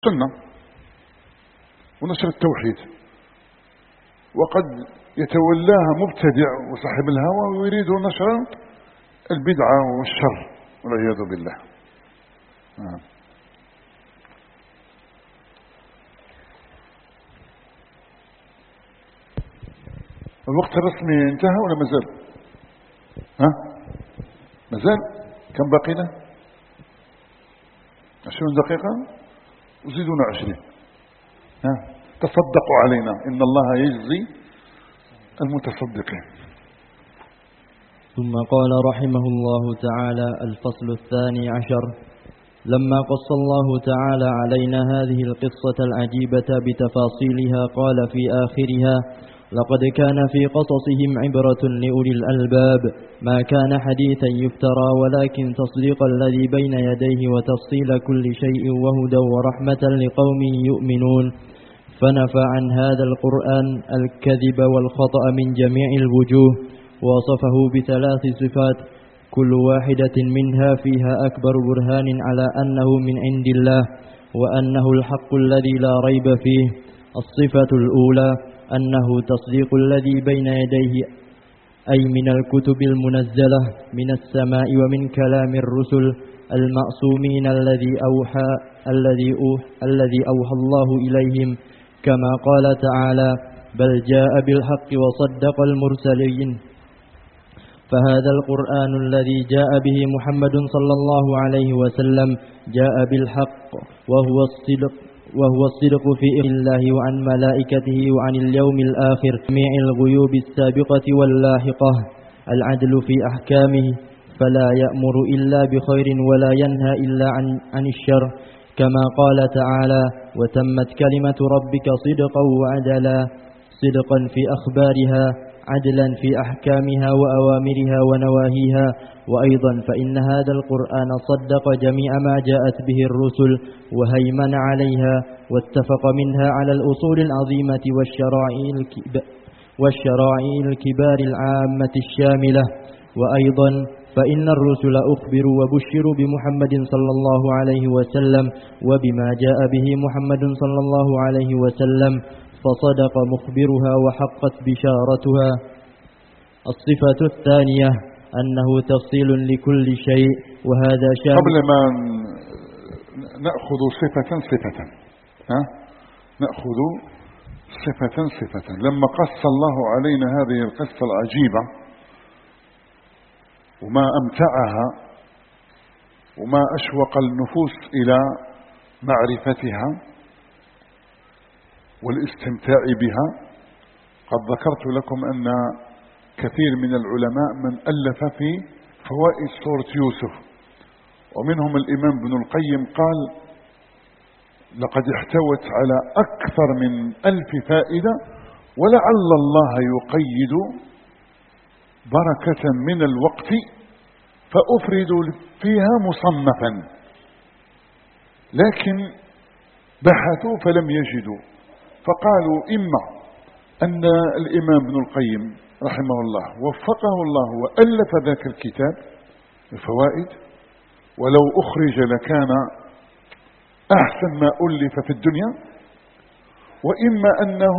سنة ونشر التوحيد، وقد يتولاها مبتدع وصاحب الهوى ويريد نشر البدعة والشر والعياذ بالله. الوقت الرسمي انتهى ولا مازال؟ مازال؟ كم بقينا؟ 20 دقيقة وزيدونا 20. تصدقوا علينا إن الله يجزي المتصدقين. ثم قال رحمه الله تعالى: الفصل 12. لما قص الله تعالى علينا هذه القصة العجيبة بتفاصيلها قال في آخرها: لقد كان في قصصهم عبرة لأولي الألباب ما كان حديثا يفترى ولكن تصديق الذي بين يديه وتفصيل كل شيء وهدى ورحمة لقوم يؤمنون. فنفى عن هذا القرآن الكذب والخطأ من جميع الوجوه، ووصفه بثلاث صفات كل واحدة منها فيها أكبر برهان على أنه من عند الله وأنه الحق الذي لا ريب فيه. الصفة الأولى أنه تصديق الذي بين يديه، أي من الكتب المنزلة من السماء ومن كلام الرسل المعصومين الذي أوحى الله إليهم، كما قال تعالى: بل جاء بالحق وصدق المرسلين. فهذا القرآن الذي جاء به محمد صلى الله عليه وسلم جاء بالحق وهو الصدق في الله وعن ملائكته وعن اليوم الآخر، جميع الغيوب السابقة واللاحقة، العدل في أحكامه فلا يأمر إلا بخير ولا ينهى إلا عن الشر، كما قال تعالى: وتمت كلمة ربك صدقا وعدلا، صدقا في أخبارها، عدلا في أحكامها وأوامرها ونواهيها. وأيضا فإن هذا القرآن صدق جميع ما جاءت به الرسل وهيمن عليها واتفق منها على الأصول العظيمة والشرائع الكبار العامة الشاملة. وأيضا فإن الرسل أخبروا وبشروا بمحمد صلى الله عليه وسلم وبما جاء به محمد صلى الله عليه وسلم، فصدق مخبرها وحقت بشارتها. الصفة الثانية أنه تفصيل لكل شيء، وهذا شامل. قبل ما نأخذ صفة نأخذ صفة. لما قص الله علينا هذه القصة العجيبة وما أمتعها وما أشوق النفوس إلى معرفتها والاستمتاع بها، قد ذكرت لكم أن كثير من العلماء من ألف في فوائد سورة يوسف، ومنهم الإمام ابن القيم قال: لقد احتوت على أكثر من 1000 فائدة، ولعل الله يقيد بركة من الوقت فأفرد فيها مصنفا، لكن بحثوا فلم يجدوا، فقالوا إما أن الإمام ابن القيم رحمه الله وفقه الله وألف ذاك الكتاب الفوائد، ولو أخرج لكان أحسن ما ألف في الدنيا، وإما أنه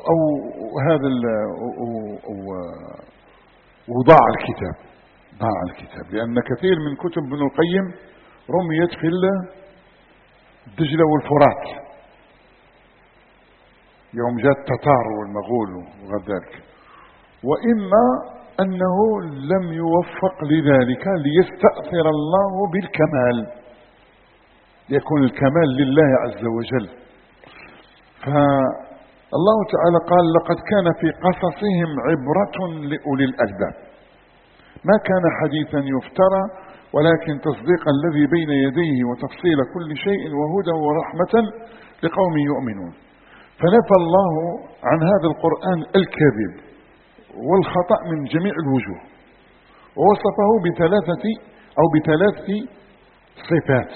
وضاع الكتاب، لأن كثير من كتب ابن القيم رميت في الدجلة والفرات يوم جاء التتار والمغول وغير ذلك، وإما أنه لم يوفق لذلك ليستأثر الله بالكمال، يكون الكمال لله عز وجل. فالله تعالى قال: لقد كان في قصصهم عبرة لأولي الألباب ما كان حديثا يفترى ولكن تصديق الذي بين يديه وتفصيل كل شيء وهدى ورحمة لقوم يؤمنون. فنفى الله عن هذا القرآن الكذب والخطأ من جميع الوجوه، ووصفه بثلاث صفات،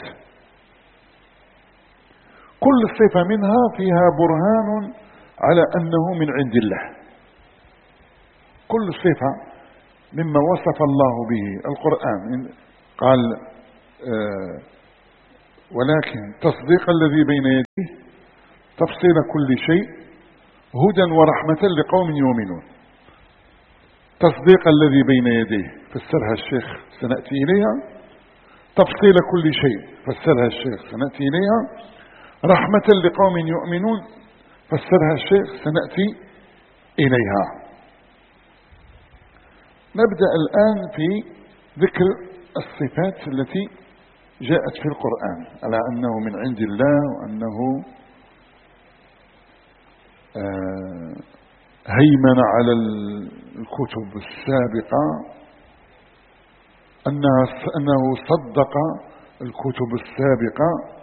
كل صفة منها فيها برهان على أنه من عند الله. كل صفة مما وصف الله به القرآن قال: ولكن تصديق الذي بين يديه، تفصيل كل شيء، هدى ورحمة لقوم يؤمنون. تصديق الذي بين يديه فسرها الشيخ سنأتي إليها، تفصيل كل شيء فسرها الشيخ سنأتي إليها، رحمة لقوم يؤمنون فسرها الشيخ سنأتي إليها. نبدأ الآن في ذكر الصفات التي جاءت في القرآن على أنه من عند الله، وأنه هيمن على الكتب السابقة، أنه صدق الكتب السابقة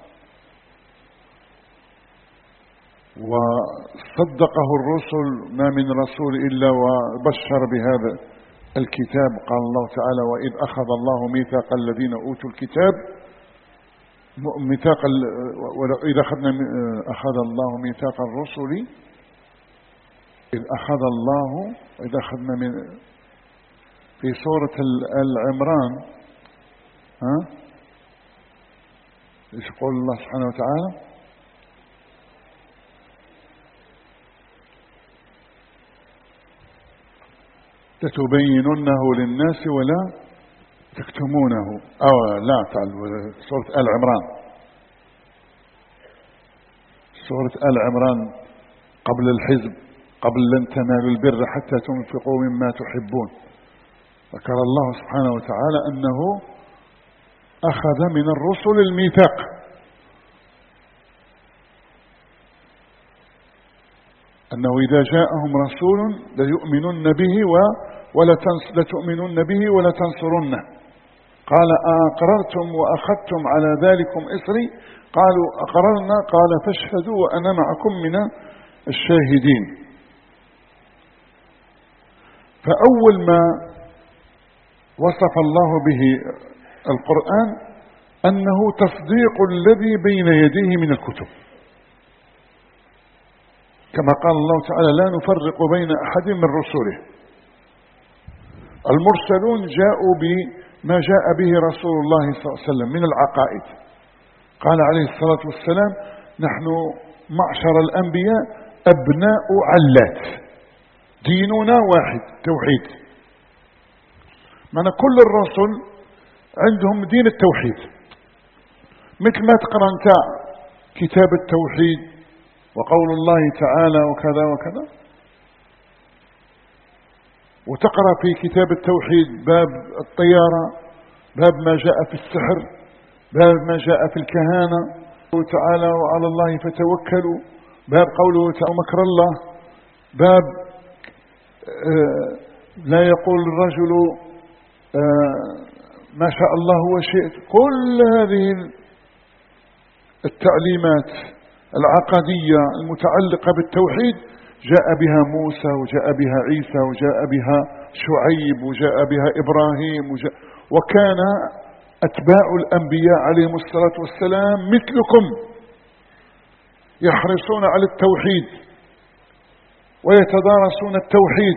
وصدقه الرسل، ما من رسول إلا وبشر بهذا الكتاب. قال الله تعالى: وإذ أخذ الله ميثاق الذين أوتوا الكتاب، ميثاق وإذ أخذ الله ميثاق الرسل، إذ أخذ الله، إذ أخذنا من في سورة العمران، ايش يقول الله سبحانه وتعالى؟ لتبيننه للناس ولا تكتمونه، أو لا تعال سورة آل عمران، سورة آل عمران قبل الحزب، قبل لن تنالوا البر حتى تنفقوا مما تحبون. ذكر الله سبحانه وتعالى أنه أخذ من الرسل الميثاق، أنه إذا جاءهم رسول ليؤمنن به لتؤمنن به ولتنصرنه. قال: أقررتم وأخذتم على ذلكم إصري؟ قالوا: أقررنا. قال: فاشهدوا وأنا معكم من الشاهدين. فأول ما وصف الله به القرآن أنه تصديق الذي بين يديه من الكتب، كما قال الله تعالى: لا نفرق بين أحد من رسله. المرسلون جاءوا بما جاء به رسول الله صلى الله عليه وسلم من العقائد. قال عليه الصلاة والسلام: نحن معشر الأنبياء أبناء علات، ديننا واحد، توحيد. معنى كل الرسل عندهم دين التوحيد، مثل ما تقرأ انت كتاب التوحيد وقول الله تعالى وكذا وكذا، وتقرأ في كتاب التوحيد باب الطيارة، باب ما جاء في السحر، باب ما جاء في الكهانة، تعالى وعلى الله فتوكلوا، باب قوله تعالى مكر الله، باب لا يقول الرجل ما شاء الله وشئت. كل هذه التعليمات العقدية المتعلقة بالتوحيد جاء بها موسى، وجاء بها عيسى، وجاء بها شعيب، وجاء بها إبراهيم، وكان أتباع الأنبياء عليهم الصلاة والسلام مثلكم يحرصون على التوحيد ويتدارسون التوحيد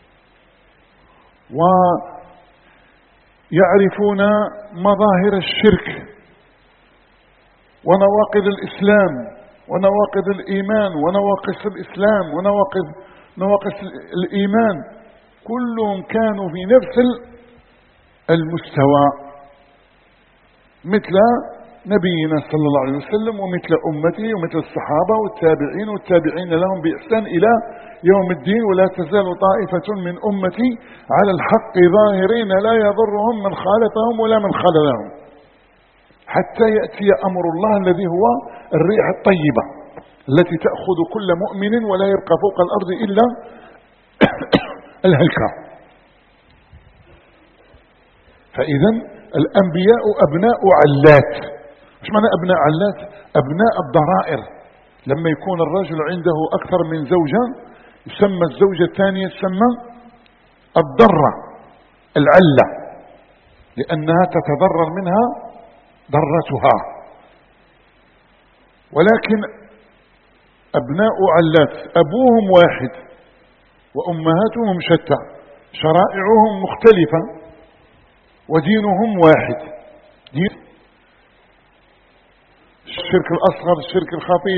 ويعرفون مظاهر الشرك ونواقض الإسلام ونواقض الإيمان ونواقص الإسلام ونواقص الإيمان. كلهم كانوا في نفس المستوى مثل نبينا صلى الله عليه وسلم ومثل أمته ومثل الصحابة والتابعين لهم بإحسان إلى يوم الدين. ولا تزال طائفة من أمتي على الحق ظاهرين لا يضرهم من خالفهم ولا من خذلهم حتى يأتي أمر الله الذي هو الريح الطيبة التي تأخذ كل مؤمن ولا يبقى فوق الأرض إلا الهلكة. فإذا الأنبياء أبناء علات. مش معنى أبناء علات؟ أبناء الضرائر. لما يكون الرجل عنده أكثر من زوجة يسمى الزوجة الثانية تسمى الضرة، العلة، لأنها تتضرر منها ضرتها. ولكن أبناء علات أبوهم واحد وأمهاتهم شتى، شرائعهم مختلفة ودينهم واحد. الشرك الأصغر، الشرك الخفي،